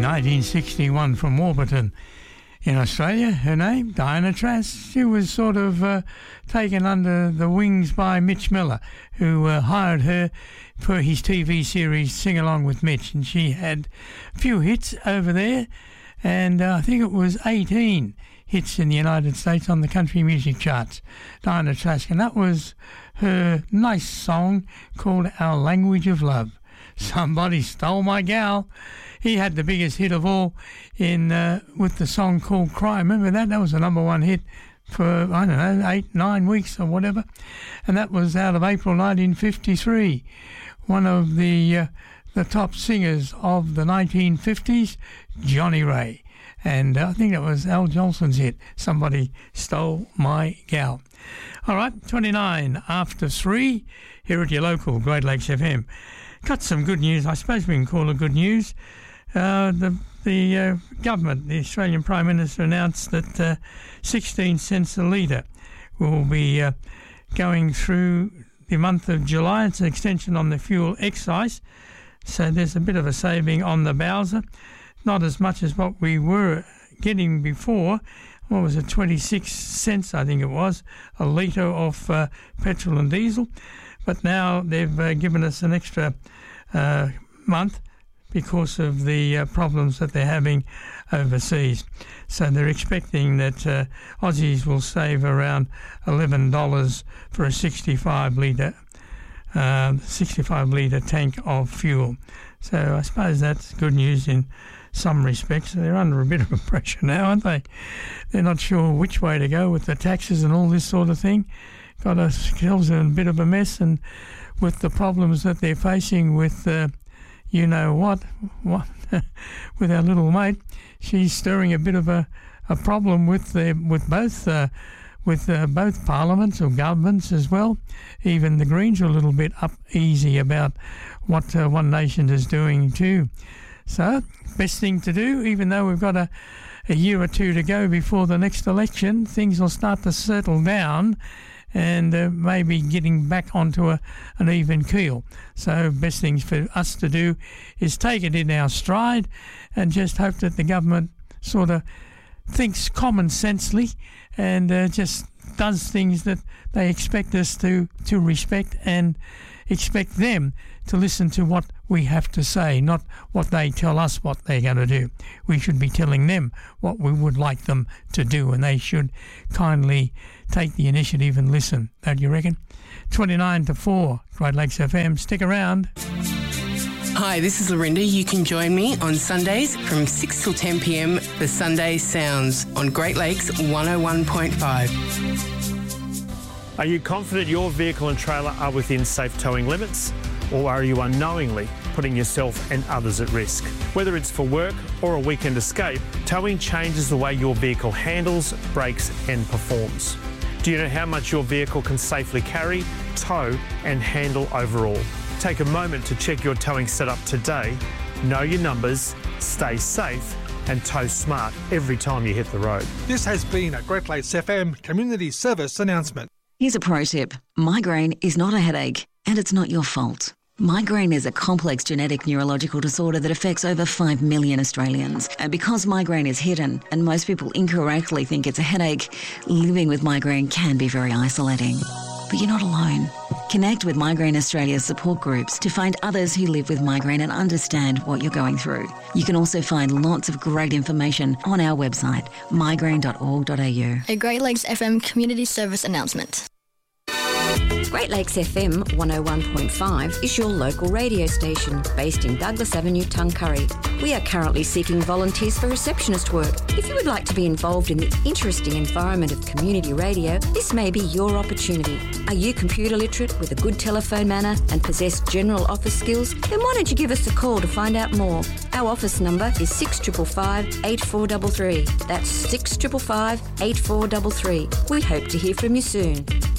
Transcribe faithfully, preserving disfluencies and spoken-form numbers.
nineteen sixty-one from Warburton in Australia. Her name, Diana Trask. She was sort of uh, taken under the wings by Mitch Miller, who uh, hired her for his T V series Sing Along with Mitch, and she had a few hits over there, and uh, I think it was eighteen hits in the United States on the country music charts, Diana Trask, and that was her nice song called Our Language of Love. Somebody Stole My Gal. He had the biggest hit of all in uh, with the song called Cry. Remember that? That was the number one hit for, I don't know, eight, nine weeks or whatever. And that was out of April nineteen fifty-three. One of the uh, the top singers of the nineteen fifties, Johnny Ray. And uh, I think that was Al Jolson's hit, Somebody Stole My Gal. All right, twenty-nine after three, here at your local Great Lakes F M. Got some good news, I suppose we can call it good news. Uh, the the uh, government, the Australian Prime Minister, announced that uh, sixteen cents a litre will be uh, going through the month of July. It's an extension on the fuel excise, so there's a bit of a saving on the Bowser. Not as much as what we were getting before. What was it, twenty-six cents, I think it was, a litre of uh, petrol and diesel. But now they've uh, given us an extra uh, month because of the uh, problems that they're having overseas. So they're expecting that uh, Aussies will save around eleven dollars for a sixty-five litre uh, sixty-five litre tank of fuel. So I suppose that's good news in some respects. They're under a bit of a pressure now, aren't they? They're not sure which way to go with the taxes and all this sort of thing. Got ourselves in a bit of a mess, and with the problems that they're facing with, uh, you know what, what with our little mate, she's stirring a bit of a, a problem with the, with both uh, with uh, both parliaments or governments as well. Even the Greens are a little bit uneasy about what uh, One Nation is doing too. So, best thing to do, even though we've got a, a year or two to go before the next election, things will start to settle down and uh, maybe getting back onto a, an even keel. So best things for us to do is take it in our stride and just hope that the government sort of thinks common sensely and uh, just does things that they expect us to, to respect and expect them to listen to what we have to say, not what they tell us what they're going to do. We should be telling them what we would like them to do, and they should kindly take the initiative and listen. Don't you reckon? twenty-nine to four, Great Lakes F M. Stick around. Hi, this is Lorinda. You can join me on Sundays from six till ten p m for Sunday Sounds on Great Lakes one oh one point five. Are you confident your vehicle and trailer are within safe towing limits? Or are you unknowingly putting yourself and others at risk? Whether it's for work or a weekend escape, towing changes the way your vehicle handles, brakes and performs. Do you know how much your vehicle can safely carry, tow and handle overall? Take a moment to check your towing setup today, know your numbers, stay safe and tow smart every time you hit the road. This has been a Great Lakes F M Community Service announcement. Here's a pro tip. Migraine is not a headache, and it's not your fault. Migraine is a complex genetic neurological disorder that affects over five million Australians. And because migraine is hidden and most people incorrectly think it's a headache, living with migraine can be very isolating. But you're not alone. Connect with Migraine Australia's support groups to find others who live with migraine and understand what you're going through. You can also find lots of great information on our website, migraine dot org dot a u. A Great Lakes F M Community Service announcement. Great Lakes F M one oh one point five is your local radio station based in Douglas Avenue, Tuncurry. We are currently seeking volunteers for receptionist work. If you would like to be involved in the interesting environment of community radio, this may be your opportunity. Are you computer literate with a good telephone manner and possess general office skills? Then why don't you give us a call to find out more? Our office number is six five five, eight four three three. That's six five five, eight four three three. We hope to hear from you soon.